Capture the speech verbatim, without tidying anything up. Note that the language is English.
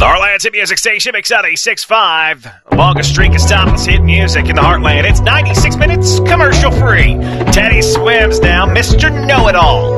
Heartland's hit music station, Mix ninety-six point five. The longest streak of timeless hit music in the Heartland. It's ninety-six minutes commercial free. Teddy Swims now, Mister Know-It-All.